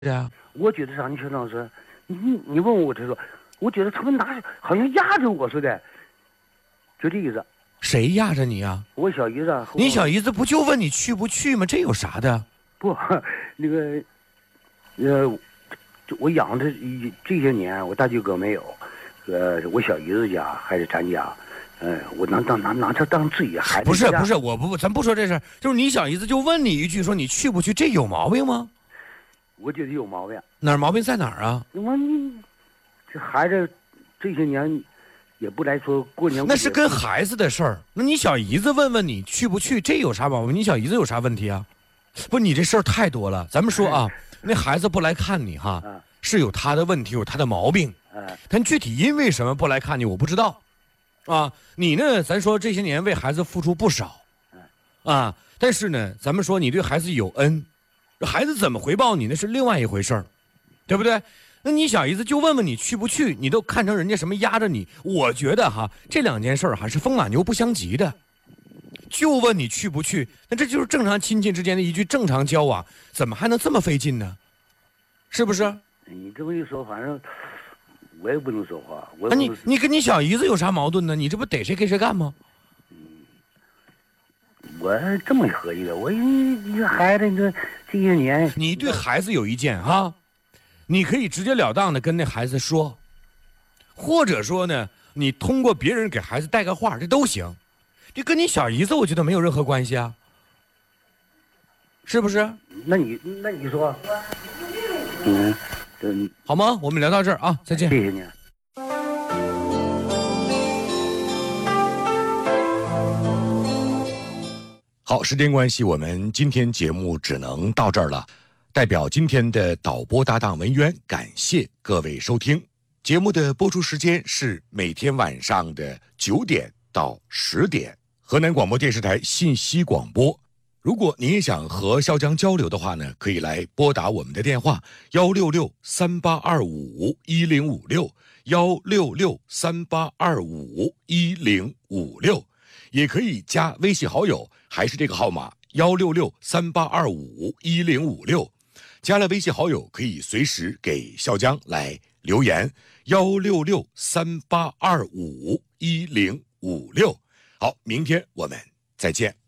对啊， 我觉得啥？你陈老师，你问我这说，我觉得他们好像压着我似的，就这意思。 谁压着你啊？ 我小姨子， 你小姨子不就问你去不去吗？这有啥的？ 不，那个，我养这些年，我大舅哥没有，我小姨子家还是咱家，我拿他当自己孩子。 不是，咱不说这事儿，就是你小姨子就问你一句，说你去不去，这有毛病吗？ 我觉得有毛病。 哪儿毛病在哪儿啊？ 你这孩子这些年也不来说过年。 那是跟孩子的事儿。那你小姨子问问你去不去，这有啥毛病？你小姨子有啥问题啊？不，你这事儿太多了。咱们说啊，那孩子不来看你哈，是有他的问题，有他的毛病。但具体因为什么不来看你，我不知道。啊，你呢？咱说这些年为孩子付出不少，啊，但是呢，咱们说你对孩子有恩，孩子怎么回报你那是另外一回事儿，对不对？那你小姨子就问问你去不去，你都看成人家什么压着你？我觉得哈，这两件事儿还是风马牛不相及的。就问你去不去，那这就是正常亲戚之间的一句正常交往，怎么还能这么费劲呢？是不是？ 你这么一说，反正我也不能说话。 那你跟你小姨子有啥矛盾呢？你这不逮谁给谁干吗？ 我这么合计的，你这孩子，这些年， 你对孩子有意见哈，你可以直截了当的跟那孩子说，或者说呢，你通过别人给孩子带个话，这都行。这跟你小姨子我觉得没有任何关系啊，是不是？ 那你说， 好吗？我们聊到这儿啊，再见。 谢谢你。 好，时间关系，我们今天节目只能到这儿了。代表今天的导播搭档文渊，感谢各位收听。节目的播出时间是每天晚上的9点到10点，河南广播电视台信息广播。如果您也想和肖江交流的话呢，可以来拨打我们的电话166-3825-1056，166-3825-1056，也可以加微信好友，还是这个号码166-3825-1056。加了微信好友，可以随时给肖江来留言166-3825-1056。好，明天我们再见。